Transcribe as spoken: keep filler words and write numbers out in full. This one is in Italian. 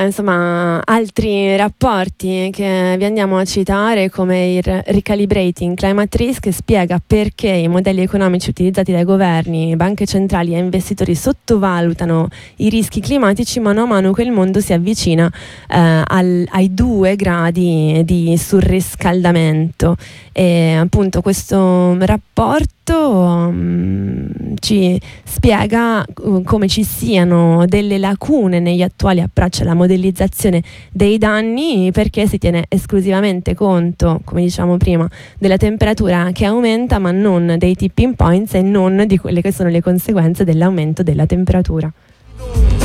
insomma altri rapporti che vi andiamo a citare, come il Recalibrating Climate Risk, che spiega perché i modelli economici utilizzati dai governi, banche centrali e investitori sottovalutano i rischi climatici mano a mano che il mondo si avvicina eh, al, ai due gradi di surriscaldamento. E appunto questo rapporto um, ci spiega uh, come ci siano delle lacune negli attuali approcci alla modellizzazione dei danni, perché si tiene esclusivamente conto, come diciamo prima, della temperatura che aumenta, ma non dei tipping points e non di quelle che sono le conseguenze dell'aumento della temperatura.